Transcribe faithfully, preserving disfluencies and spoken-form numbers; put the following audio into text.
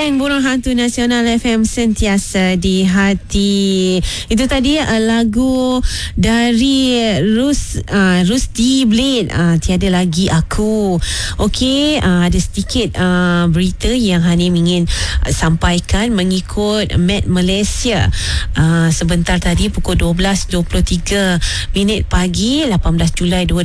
Geng Burung Hantu Nasional F M sentiasa di hati. Itu tadi uh, lagu dari Rus uh, Rusty Blade, uh, Tiada Lagi Aku. Okey, uh, ada sedikit uh, berita yang Hanim ingin uh, sampaikan mengikut Met Malaysia. Uh, sebentar tadi pukul dua belas dua puluh tiga minit pagi, lapan belas Julai dua ribu